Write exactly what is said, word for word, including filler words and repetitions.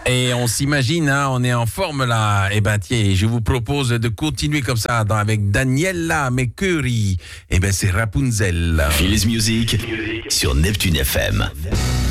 Et on s'imagine, hein, on est en forme là. Eh ben tiens, je vous propose de continuer comme ça dans, avec Daniela Mercury. Eh ben c'est Rapunzel. Feel Music sur Neptune F M.